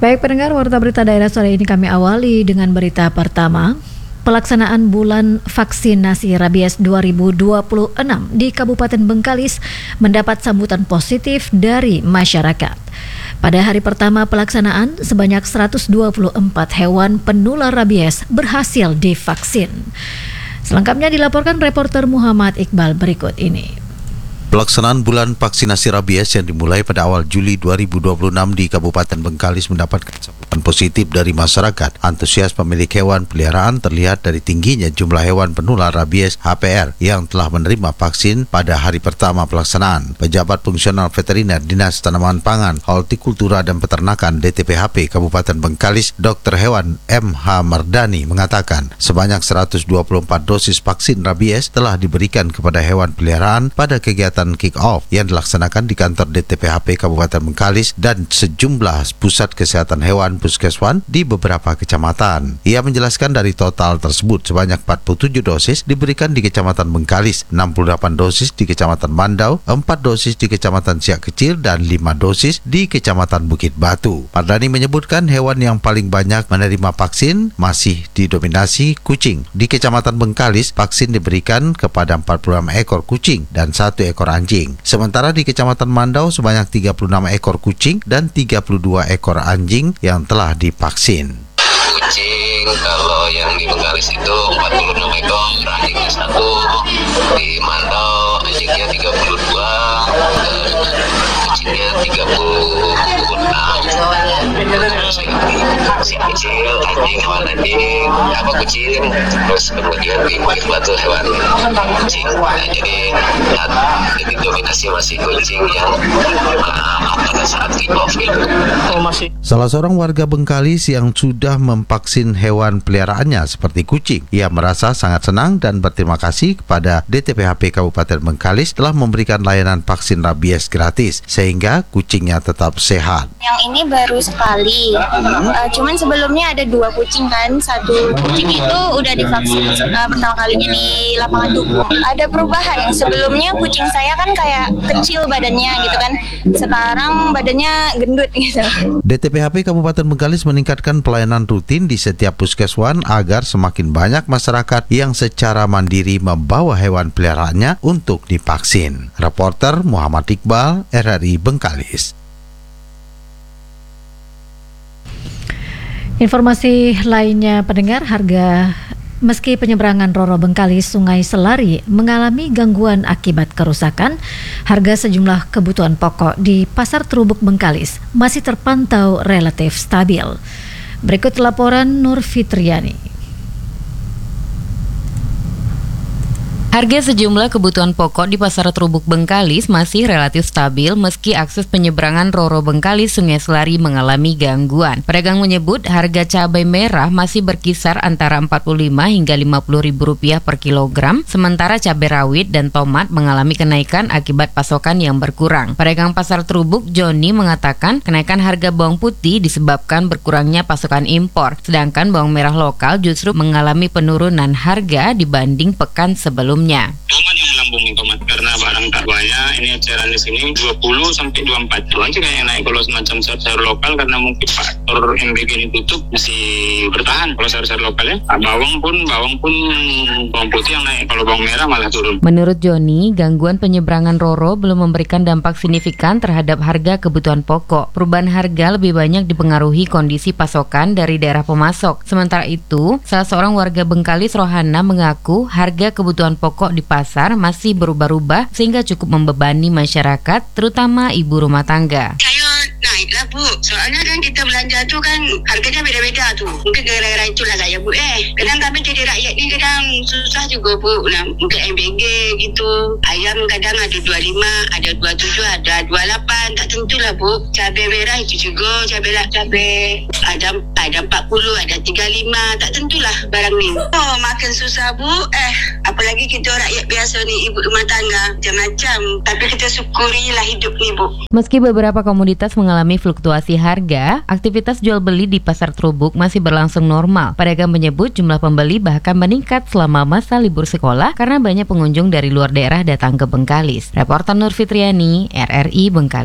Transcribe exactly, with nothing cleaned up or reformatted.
Baik pendengar, Warta Berita Daerah sore ini kami awali dengan berita pertama. Pelaksanaan bulan vaksinasi rabies dua ribu dua puluh enam di Kabupaten Bengkalis mendapat sambutan positif dari masyarakat. Pada hari pertama pelaksanaan, sebanyak seratus dua puluh empat hewan penular rabies berhasil divaksin. Selengkapnya dilaporkan reporter Muhammad Iqbal berikut ini. Pelaksanaan bulan vaksinasi rabies yang dimulai pada awal Juli dua ribu dua puluh enam di Kabupaten Bengkalis mendapatkan sambutan positif dari masyarakat. Antusias pemilik hewan peliharaan terlihat dari tingginya jumlah hewan penular rabies H P R yang telah menerima vaksin pada hari pertama pelaksanaan. Pejabat Fungsional Veteriner Dinas Tanaman Pangan, Hortikultura dan Peternakan D T P H P Kabupaten Bengkalis, Dokter Hewan M H Mardani mengatakan sebanyak seratus dua puluh empat dosis vaksin rabies telah diberikan kepada hewan peliharaan pada kegiatan kick-off yang dilaksanakan di kantor D T P H P Kabupaten Bengkalis dan sejumlah pusat kesehatan hewan puskeswan di beberapa kecamatan. Ia menjelaskan dari total tersebut sebanyak empat puluh tujuh dosis diberikan di Kecamatan Bengkalis, enam puluh delapan dosis di Kecamatan Mandau, empat dosis di Kecamatan Siak Kecil, dan lima dosis di Kecamatan Bukit Batu. Mardani menyebutkan hewan yang paling banyak menerima vaksin masih didominasi kucing. Di Kecamatan Bengkalis, vaksin diberikan kepada empat puluh enam ekor kucing dan satu ekor anjing. Sementara di Kecamatan Mandau sebanyak tiga puluh enam ekor kucing dan tiga puluh dua ekor anjing yang telah divaksin. Kucing kalau yang di Bengkalis itu empat puluh enam ekor, anjingnya satu. Di Mandau anjingnya tiga puluh dua, dan kucingnya tiga puluh enam. Kucing kecil, anjing, hewan anjing, apa kucing, terus kemudian di Bukit Batu hewan kucing. Nah, jadi, jadi dominasi masih kucing yang uh, pada saat kick-off itu. Salah seorang warga Bengkalis yang sudah memvaksin hewan peliharaannya seperti kucing, ia merasa sangat senang dan berterima kasih kepada D T P H P Kabupaten Bengkalis telah memberikan layanan vaksin rabies gratis sehingga kucingnya tetap sehat. Yang ini baru sekali, uh, cuman sebelumnya ada dua kucing kan, satu kucing itu udah divaksin uh, pertama kalinya di lapangan Tugu. Ada perubahan, sebelumnya kucing saya kan kayak kecil badannya gitu kan, sekarang badannya gendut gitu. D T P H P Kabupaten Bengkalis meningkatkan pelayanan rutin di setiap puskeswan agar semakin banyak masyarakat yang secara mandiri membawa hewan peliharaannya untuk divaksin. Reporter Muhammad Iqbal, R R I Bengkalis. Informasi lainnya pendengar, harga meski penyeberangan Roro Bengkalis Sungai Selari mengalami gangguan akibat kerusakan, harga sejumlah kebutuhan pokok di Pasar Trubuk Bengkalis masih terpantau relatif stabil. Berikut laporan Nur Fitriani. Harga sejumlah kebutuhan pokok di Pasar Trubuk Bengkalis masih relatif stabil meski akses penyeberangan Roro Bengkalis Sungai Selari mengalami gangguan. Pedagang menyebut harga cabai merah masih berkisar antara empat puluh lima hingga lima puluh ribu rupiah per kilogram, sementara cabai rawit dan tomat mengalami kenaikan akibat pasokan yang berkurang. Pedagang Pasar Trubuk Joni mengatakan kenaikan harga bawang putih disebabkan berkurangnya pasokan impor, sedangkan bawang merah lokal justru mengalami penurunan harga dibanding pekan sebelumnya. Tomat yang melambung nih tomat karena barang tak banyak. Ini eceran di sini dua puluh sampai dua puluh empat. Itu aja kayak yang naik kalau semacam sayur-sayur lokal karena mungkin faktor M B G ini tutup masih bertahan kalau sayur-sayur lokal ya. Bawang pun bawang pun bawang putih yang naik, kalau bawang merah malah turun. Menurut Joni, gangguan penyeberangan Roro belum memberikan dampak signifikan terhadap harga kebutuhan pokok. Perubahan harga lebih banyak dipengaruhi kondisi pasokan dari daerah pemasok. Sementara itu, salah seorang warga Bengkalis Rohana mengaku harga kebutuhan pokok pokok di pasar masih berubah-ubah sehingga cukup membebani masyarakat, terutama ibu rumah tangga. Sayur naiklah Bu, soalnya kan kita belanja tuh kan harganya beda-beda tuh. Mungkin gara-gara itulah saya Bu eh. Kadang kami jadi rakyat ini kadang susah juga Bu. Nah, mungkin M B G gitu. Ayam kadang ada dua puluh lima, ada dua puluh tujuh, ada dua puluh delapan, tak tentulah Bu. Cabai merah itu juga, cabai lah cabai ada ada empat puluh, ada tiga puluh lima, tak tentulah barang ni. Oh, makin susah Bu. Eh, apalagi kita rakyat biasa ni, ibu rumah tangga, macam-macam. Tapi kita syukurilah hidup ni Bu. Meski beberapa komoditas mengalami fluktuasi harga, aktivitas jual beli di Pasar Trubuk masih berlangsung normal. Pedagang menyebut jumlah pembeli bahkan meningkat selama masa libur sekolah karena banyak pengunjung dari luar daerah datang ke Bengkalis. Reporter Nur Fitriani, R R I Bengkalis.